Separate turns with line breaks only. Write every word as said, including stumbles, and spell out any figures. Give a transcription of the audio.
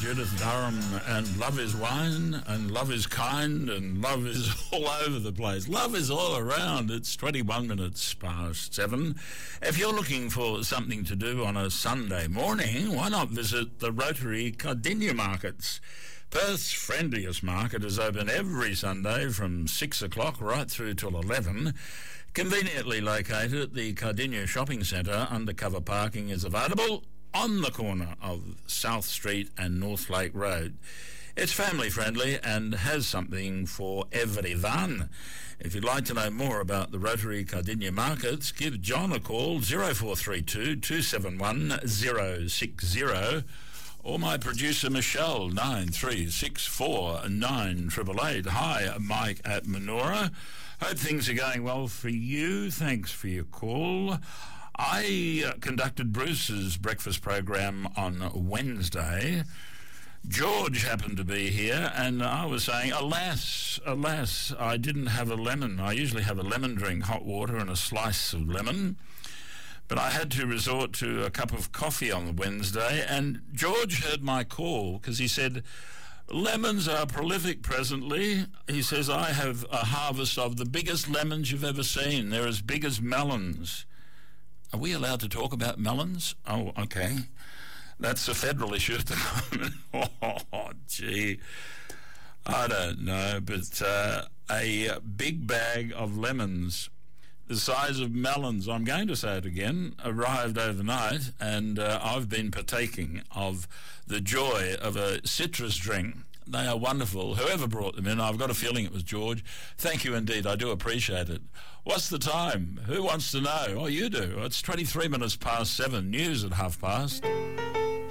Judith Durham, and love is wine, and love is kind, and love is all over the place. Love is all around. It's twenty-one minutes past seven. If you're looking for something to do on a Sunday morning, why not visit the Rotary Cardinia Markets? Perth's friendliest market is open every Sunday from six o'clock right through till eleven. Conveniently located at the Cardinia Shopping Centre, undercover parking is available on the corner of South Street and North Lake Road. It's family friendly and has something for everyone. If you'd like to know more about the Rotary Cardinia Markets, give John a call, zero four three two, two seven one, zero six zero, or my producer Michelle, nine three six four, nine eight eight eight. Hi, Mike at Menora. Hope things are going well for you. Thanks for your call. I uh, conducted Bruce's breakfast program on Wednesday. George happened to be here, and I was saying, alas, alas, I didn't have a lemon. I usually have a lemon drink, hot water and a slice of lemon. But I had to resort to a cup of coffee on the Wednesday, and George heard my call because he said, lemons are prolific presently. He says, I have a harvest of the biggest lemons you've ever seen. They're as big as melons. Are we allowed to talk about melons? Oh, okay. That's a federal issue at the moment. Oh, gee. I don't know, but uh, a big bag of lemons the size of melons, I'm going to say it again, arrived overnight, and uh, I've been partaking of the joy of a citrus drink. They are wonderful. Whoever brought them in, I've got a feeling it was George. Thank you indeed. I do appreciate it. What's the time? Who wants to know? Oh, you do. It's twenty-three minutes past seven. News at half past.